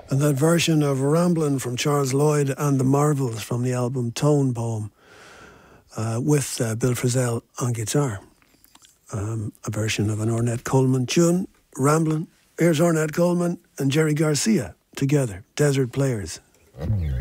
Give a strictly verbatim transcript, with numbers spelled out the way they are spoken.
And that version of Ramblin' from Charles Lloyd and the Marvels from the album Tone Poem uh, with uh, Bill Frisell on guitar. Um, a version of an Ornette Coleman tune, Ramblin'. Here's Ornette Coleman and Jerry Garcia together, Desert Players. Mm.